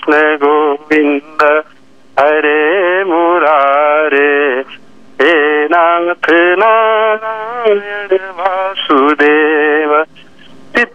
कृष्ण गोविंद हरे मुरारे, हे नाथ नारायण वासुदेव